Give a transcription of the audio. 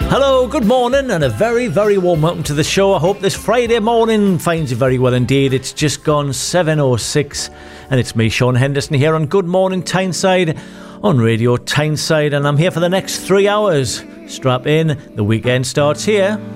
Hello, good morning and a very, very warm welcome to the show. I hope this Friday morning finds you very well indeed. It's just gone 7:06 and it's me, Sean Henderson, here on Good Morning Tyneside on Radio Tyneside, and I'm here for the next 3 hours. Strap in, the weekend starts here.